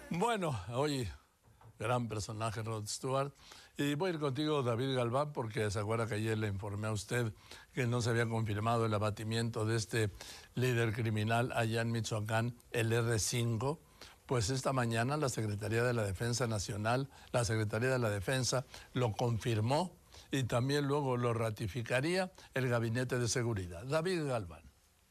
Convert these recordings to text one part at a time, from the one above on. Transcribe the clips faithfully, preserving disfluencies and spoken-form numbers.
Bueno, oye, gran personaje Rod Stewart. Y voy a ir contigo, David Galván, porque se acuerda que ayer le informé a usted que no se había confirmado el abatimiento de este líder criminal allá en Michoacán, el erre cinco. Pues esta mañana la Secretaría de la Defensa Nacional, la Secretaría de la Defensa lo confirmó y también luego lo ratificaría el Gabinete de Seguridad. David Galván.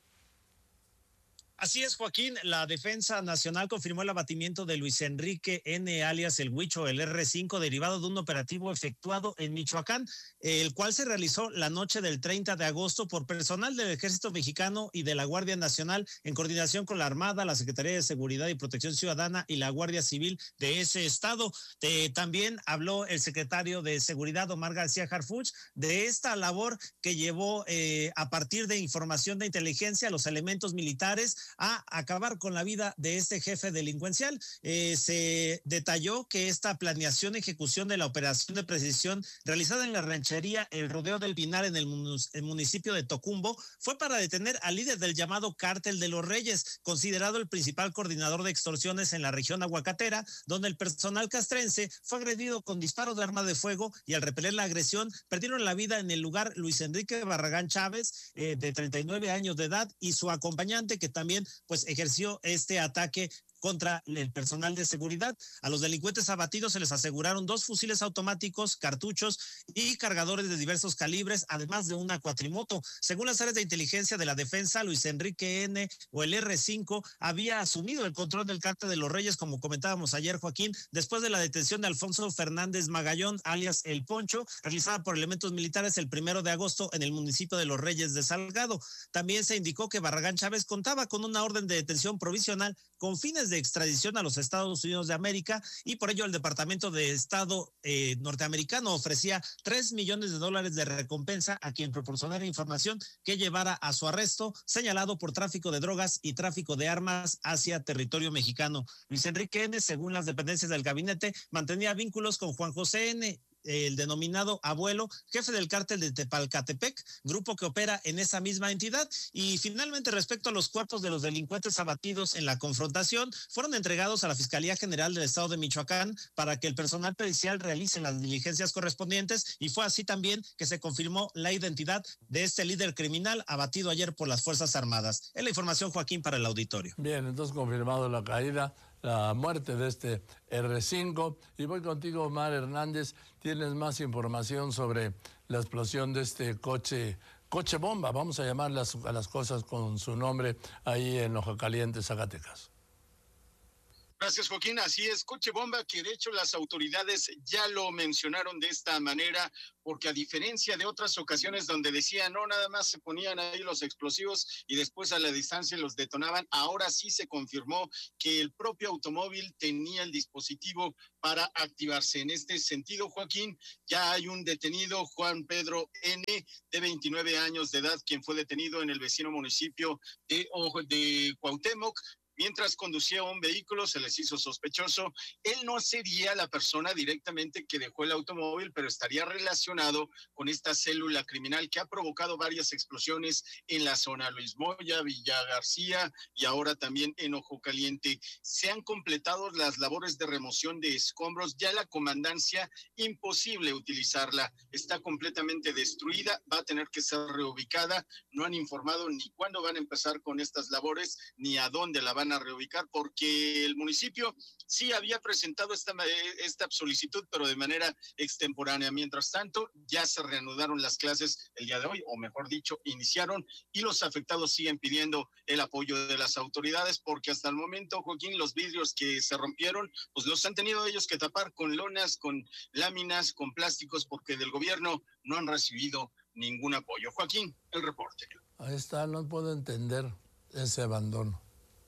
Así es, Joaquín, la Defensa Nacional confirmó el abatimiento de Luis Enrique N., alias El Huicho, el erre cinco, derivado de un operativo efectuado en Michoacán, el cual se realizó la noche del treinta de agosto por personal del Ejército Mexicano y de la Guardia Nacional, en coordinación con la Armada, la Secretaría de Seguridad y Protección Ciudadana y la Guardia Civil de ese estado. Eh, también habló el secretario de Seguridad, Omar García Harfuch, de esta labor que llevó eh, a partir de información de inteligencia a los elementos militares a acabar con la vida de este jefe delincuencial. Eh, se detalló que esta planeación y ejecución de la operación de precisión realizada en la ranchería El Rodeo del Pinar en el, el municipio de Tocumbo fue para detener al líder del llamado Cártel de los Reyes, considerado el principal coordinador de extorsiones en la región aguacatera, donde el personal castrense fue agredido con disparos de arma de fuego y al repeler la agresión perdieron la vida en el lugar Luis Enrique Barragán Chávez, eh, de treinta y nueve años de edad, y su acompañante, que también pues ejerció este ataque contra el personal de seguridad. A los delincuentes abatidos se les aseguraron dos fusiles automáticos, cartuchos y cargadores de diversos calibres, además de una cuatrimoto. Según las áreas de inteligencia de la defensa, Luis Enrique N., o el erre cinco, había asumido el control del Cártel de los Reyes, como comentábamos ayer, Joaquín, después de la detención de Alfonso Fernández Magallón, alias El Poncho, realizada por elementos militares el primero de agosto en el municipio de Los Reyes de Salgado. También se indicó que Barragán Chávez contaba con una orden de detención provisional con fines de extradición a los Estados Unidos de América, y por ello el Departamento de Estado eh, norteamericano ofrecía tres millones de dólares de recompensa a quien proporcionara información que llevara a su arresto, señalado por tráfico de drogas y tráfico de armas hacia territorio mexicano. Luis Enrique N., según las dependencias del gabinete, mantenía vínculos con Juan José N., el denominado Abuelo, jefe del cártel de Tepalcatepec, grupo que opera en esa misma entidad. Y finalmente, respecto a los cuerpos de los delincuentes abatidos en la confrontación, fueron entregados a la Fiscalía General del Estado de Michoacán para que el personal pericial realice las diligencias correspondientes, y fue así también que se confirmó la identidad de este líder criminal abatido ayer por las Fuerzas Armadas. Es la información, Joaquín, para el auditorio. Bien, entonces confirmado la caída, la muerte de este erre cinco. Y voy contigo, Omar Hernández. ¿Tienes más información sobre la explosión de este coche, coche bomba? Vamos a llamar las, a las cosas con su nombre ahí en Ojo Caliente, Zacatecas. Gracias, Joaquín. Así es, coche bomba, que de hecho las autoridades ya lo mencionaron de esta manera, porque a diferencia de otras ocasiones donde decían, no, nada más se ponían ahí los explosivos y después a la distancia los detonaban, ahora sí se confirmó que el propio automóvil tenía el dispositivo para activarse. En este sentido, Joaquín, ya hay un detenido, Juan Pedro N., de veintinueve años de edad, quien fue detenido en el vecino municipio de, de Cuauhtémoc. Mientras conducía un vehículo, se les hizo sospechoso. Él no sería la persona directamente que dejó el automóvil, pero estaría relacionado con esta célula criminal que ha provocado varias explosiones en la zona. Luis Moya, Villa García y ahora también en Ojo Caliente. Se han completado las labores de remoción de escombros. Ya la comandancia, imposible utilizarla. Está completamente destruida, va a tener que ser reubicada. No han informado ni cuándo van a empezar con estas labores, ni a dónde la van a reubicar, porque el municipio sí había presentado esta, esta solicitud, pero de manera extemporánea. Mientras tanto, ya se reanudaron las clases el día de hoy, o mejor dicho, iniciaron, y los afectados siguen pidiendo el apoyo de las autoridades, porque hasta el momento, Joaquín, los vidrios que se rompieron, pues los han tenido ellos que tapar con lonas, con láminas, con plásticos, porque del gobierno no han recibido ningún apoyo. Joaquín, el reporte. Ahí está, no puedo entender ese abandono.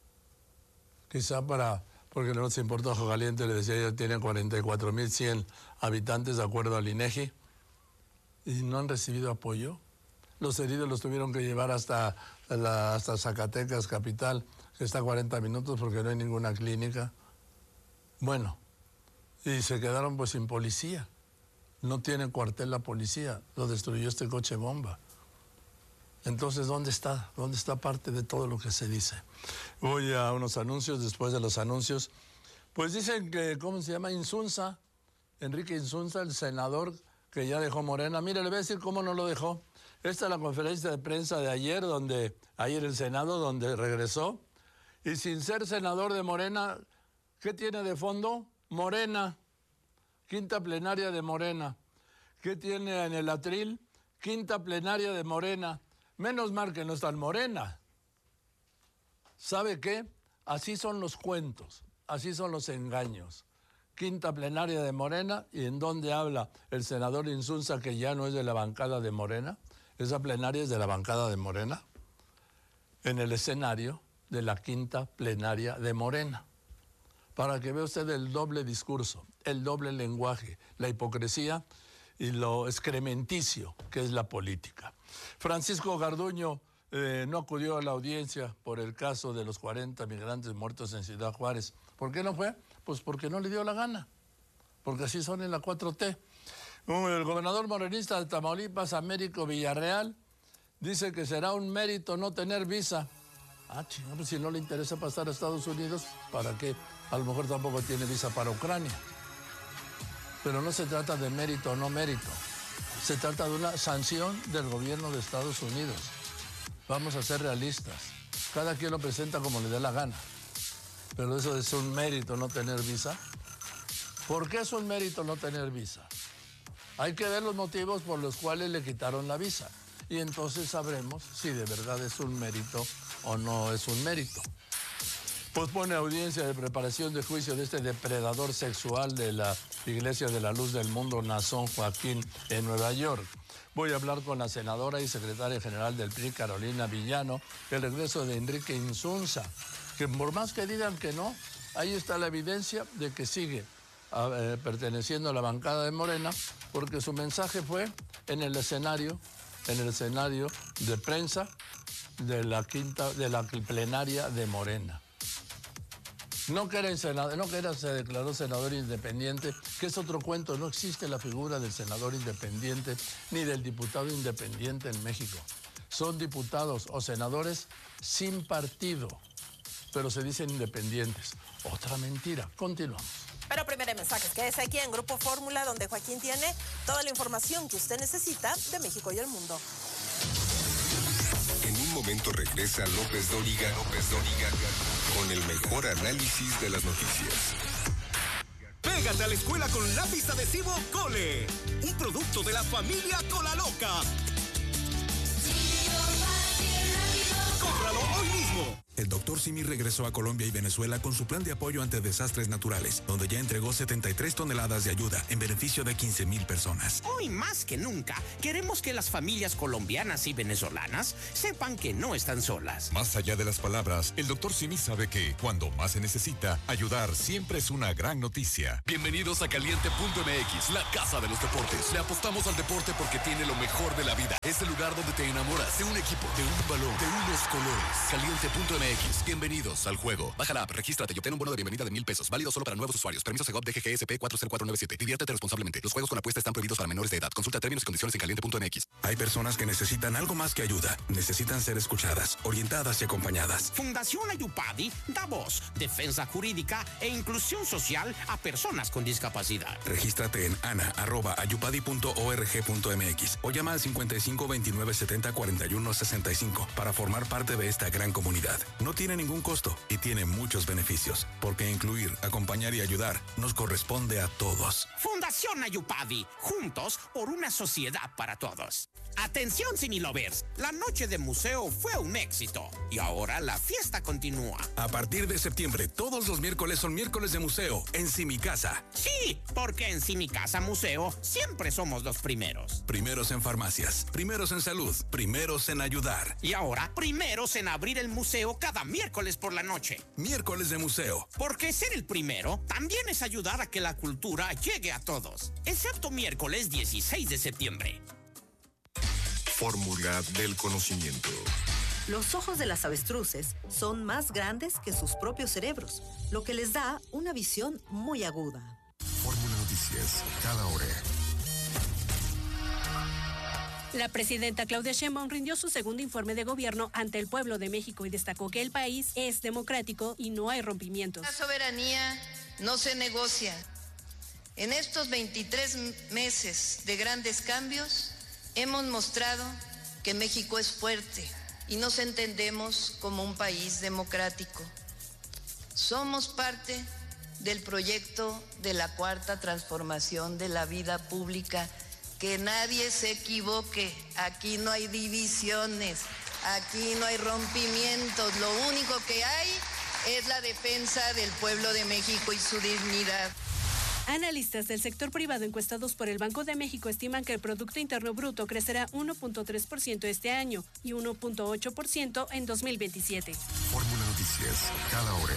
Quizá para, porque no se importa Ojo Caliente, le decía yo, tiene cuarenta y cuatro mil cien habitantes de acuerdo al INEGI, y no han recibido apoyo. Los heridos los tuvieron que llevar hasta, la, hasta Zacatecas, capital, que está a cuarenta minutos porque no hay ninguna clínica. Bueno, y se quedaron pues sin policía. No tiene cuartel la policía, lo destruyó este coche bomba. Entonces, ¿dónde está? ¿Dónde está parte de todo lo que se dice? Voy a unos anuncios. Después de los anuncios, Pues dicen que, ¿cómo se llama? Insunza, Enrique Insunza, el senador que ya dejó Morena. Mire, le voy a decir cómo no lo dejó. Esta es la conferencia de prensa de ayer, donde, ayer el Senado, donde regresó. Y sin ser senador de Morena, ¿qué tiene de fondo? Morena, quinta plenaria de Morena. ¿Qué tiene en el atril? Quinta plenaria de Morena. Menos mal que no está en Morena. ¿Sabe qué? Así son los cuentos, así son los engaños. Quinta plenaria de Morena, ¿y en dónde habla el senador Insunza, que ya no es de la bancada de Morena? Esa plenaria es de la bancada de Morena. En el escenario de la quinta plenaria de Morena. Para que vea usted el doble discurso, el doble lenguaje, la hipocresía y lo excrementicio que es la política. Francisco Garduño eh, no acudió a la audiencia por el caso de los cuarenta migrantes muertos en Ciudad Juárez. ¿Por qué no fue? Pues porque no le dio la gana, porque así son en la cuatro T. El gobernador morenista de Tamaulipas, Américo Villarreal, dice que será un mérito no tener visa. Ah, chingada, pues si no le interesa pasar a Estados Unidos, ¿para qué? A lo mejor tampoco tiene visa para Ucrania. Pero no se trata de mérito o no mérito. Se trata de una sanción del gobierno de Estados Unidos. Vamos a ser realistas. Cada quien lo presenta como le dé la gana. Pero eso es un mérito no tener visa. ¿Por qué es un mérito no tener visa? Hay que ver los motivos por los cuales le quitaron la visa. Y entonces sabremos si de verdad es un mérito o no es un mérito. Pospone audiencia de preparación de juicio de este depredador sexual de la Iglesia de la Luz del Mundo, Nazón Joaquín, en Nueva York. Voy a hablar con la senadora y secretaria general del P R I, Carolina Villano, el regreso de Enrique Insunza, que por más que digan que no, ahí está la evidencia de que sigue eh, perteneciendo a la bancada de Morena, porque su mensaje fue en el escenario, en el escenario de prensa de la quinta, de la plenaria de Morena. No que, era senador, no que era, se declaró senador independiente, que es otro cuento. No existe la figura del senador independiente ni del diputado independiente en México. Son diputados o senadores sin partido, pero se dicen independientes. Otra mentira. Continuamos. Pero primero mensajes, quédese aquí en Grupo Fórmula, donde Joaquín tiene toda la información que usted necesita de México y el mundo. En un momento regresa López Dóriga, López Dóriga, con el mejor análisis de las noticias. Pégate a la escuela con lápiz adhesivo Cole, un producto de la familia Colaloca. ¡Cómpralo hoy mismo! El doctor Simi regresó a Colombia y Venezuela con su plan de apoyo ante desastres naturales, donde ya entregó setenta y tres toneladas de ayuda en beneficio de quince mil personas. Hoy más que nunca, queremos que las familias colombianas y venezolanas sepan que no están solas. Más allá de las palabras, el doctor Simi sabe que, cuando más se necesita, ayudar siempre es una gran noticia. Bienvenidos a Caliente punto M X, la casa de los deportes. Le apostamos al deporte porque tiene lo mejor de la vida. Es el lugar donde te enamoras de un equipo, de un balón, de unos colores. Caliente punto M X, bienvenidos al juego. Baja la app, regístrate y obtén un bono de bienvenida de mil pesos. Válido solo para nuevos usuarios. Permiso Segov D G G S P cuatro cero cuatro nueve siete. Diviértete responsablemente. Los juegos con apuesta están prohibidos para menores de edad. Consulta términos y condiciones en caliente punto M X. Hay personas que necesitan algo más que ayuda. Necesitan ser escuchadas, orientadas y acompañadas. Fundación Ayupadi da voz, defensa jurídica e inclusión social a personas con discapacidad. Regístrate en ana arroba ayupadi punto org punto m x o llama al cincuenta y cinco veintinueve setenta cuarenta y uno sesenta y cinco para formar parte de esta gran comunidad. No tiene ningún costo y tiene muchos beneficios, porque incluir, acompañar y ayudar nos corresponde a todos. Fundación Ayupadi, juntos por una sociedad para todos. Atención Similovers, la noche de museo fue un éxito y ahora la fiesta continúa. A partir de septiembre, todos los miércoles son miércoles de museo en Simicasa. Sí, porque en Simicasa Museo siempre somos los primeros. Primeros en farmacias, primeros en salud, primeros en ayudar. Y ahora, primeros en abrir el museo cada miércoles por la noche. Miércoles de museo. Porque ser el primero también es ayudar a que la cultura llegue a todos, excepto miércoles dieciséis de septiembre. Fórmula del conocimiento. Los ojos de las avestruces son más grandes que sus propios cerebros, lo que les da una visión muy aguda. Fórmula Noticias, cada hora. La presidenta Claudia Sheinbaum rindió su segundo informe de gobierno ante el pueblo de México y destacó que el país es democrático y no hay rompimientos. La soberanía no se negocia. En estos veintitrés meses de grandes cambios, hemos mostrado que México es fuerte y nos entendemos como un país democrático. Somos parte del proyecto de la cuarta transformación de la vida pública. Que nadie se equivoque, aquí no hay divisiones, aquí no hay rompimientos, lo único que hay es la defensa del pueblo de México y su dignidad. Analistas del sector privado encuestados por el Banco de México estiman que el Producto Interno Bruto crecerá uno punto tres por ciento este año y uno punto ocho por ciento en dos mil veintisiete. Fórmula Noticias, cada hora.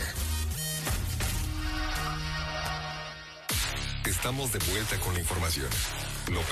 Estamos de vuelta con la información. López